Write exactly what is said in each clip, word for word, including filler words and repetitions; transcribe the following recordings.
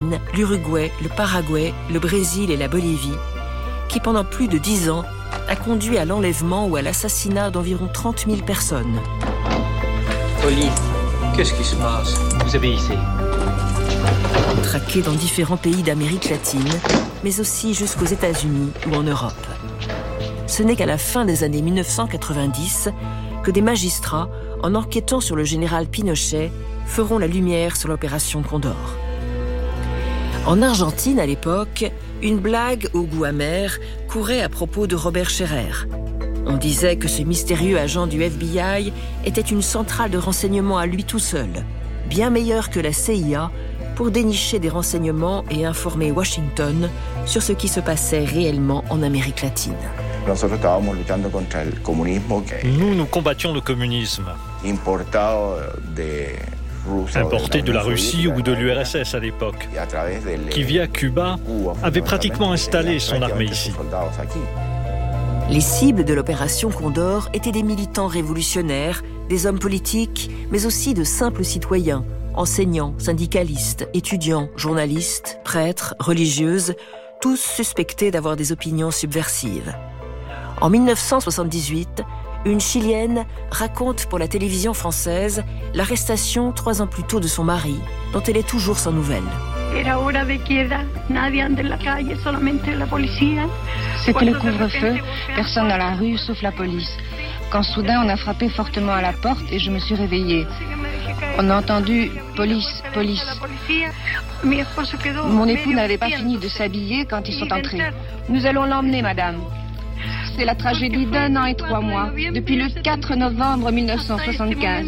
l'Argentine, l'Uruguay, le Paraguay, le Brésil et la Bolivie, qui pendant plus de dix ans a conduit à l'enlèvement ou à l'assassinat d'environ trente mille personnes. Oli, qu'est-ce qui se passe? Vous obéissez. Traqués dans différents pays d'Amérique latine, mais aussi jusqu'aux États-Unis ou en Europe. Ce n'est qu'à la fin des années mille neuf cent quatre-vingt-dix que des magistrats, en enquêtant sur le général Pinochet, feront la lumière sur l'opération Condor. En Argentine, à l'époque, une blague au goût amer courait à propos de Robert Scherer. On disait que ce mystérieux agent du F B I était une centrale de renseignement à lui tout seul, bien meilleure que la C I A, pour dénicher des renseignements et informer Washington sur ce qui se passait réellement en Amérique latine. Nous, nous combattions le communisme, importé de la Russie ou de l'U R S S à l'époque, qui via Cuba avait pratiquement installé son armée ici. Les cibles de l'opération Condor étaient des militants révolutionnaires, des hommes politiques, mais aussi de simples citoyens, enseignants, syndicalistes, étudiants, journalistes, prêtres, religieuses, tous suspectés d'avoir des opinions subversives. En mille neuf cent soixante-dix-huit, une Chilienne raconte pour la télévision française l'arrestation trois ans plus tôt de son mari, dont elle est toujours sans nouvelles. C'était le couvre-feu, personne dans la rue sauf la police. Quand soudain on a frappé fortement à la porte et je me suis réveillée. On a entendu « police, police ». Mon époux n'avait pas fini de s'habiller quand ils sont entrés. « Nous allons l'emmener, madame ». C'est la tragédie d'un an et trois mois, depuis le quatre novembre mille neuf cent soixante-quinze.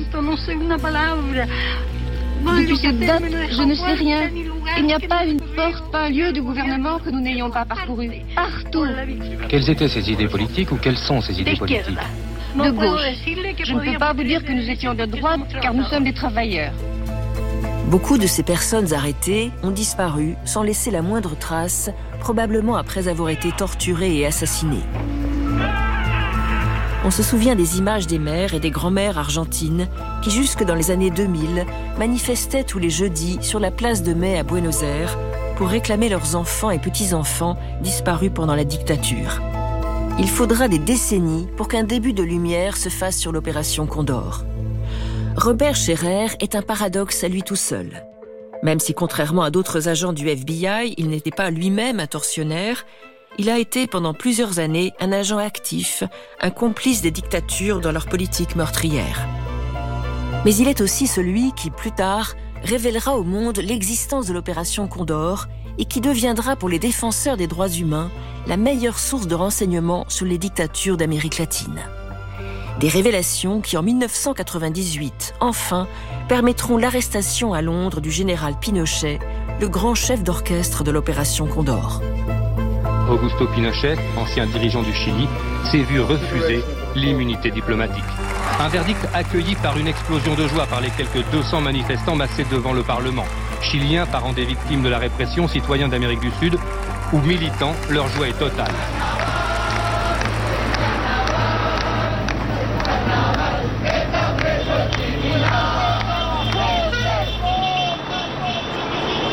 Depuis cette date, je ne sais rien. Il n'y a pas une porte, pas un lieu du gouvernement que nous n'ayons pas parcouru. Partout. Quelles étaient ces idées politiques ou quelles sont ces idées politiques? De gauche. Je ne peux pas vous dire que nous étions de droite, car nous sommes des travailleurs. Beaucoup de ces personnes arrêtées ont disparu sans laisser la moindre trace, probablement après avoir été torturées et assassinées. On se souvient des images des mères et des grands-mères argentines qui, jusque dans les années deux mille, manifestaient tous les jeudis sur la place de Mai à Buenos Aires pour réclamer leurs enfants et petits-enfants disparus pendant la dictature. Il faudra des décennies pour qu'un début de lumière se fasse sur l'opération Condor. Robert Scherer est un paradoxe à lui tout seul. Même si, contrairement à d'autres agents du F B I, il n'était pas lui-même un tortionnaire, il a été pendant plusieurs années un agent actif, un complice des dictatures dans leur politique meurtrière. Mais il est aussi celui qui, plus tard, révélera au monde l'existence de l'opération Condor et qui deviendra pour les défenseurs des droits humains la meilleure source de renseignements sur les dictatures d'Amérique latine. Des révélations qui, en mille neuf cent quatre-vingt-dix-huit, enfin, permettront l'arrestation à Londres du général Pinochet, le grand chef d'orchestre de l'opération Condor. Augusto Pinochet, ancien dirigeant du Chili, s'est vu refuser l'immunité diplomatique. Un verdict accueilli par une explosion de joie par les quelques deux cents manifestants massés devant le Parlement. Chiliens, parents des victimes de la répression, citoyens d'Amérique du Sud ou militants, leur joie est totale.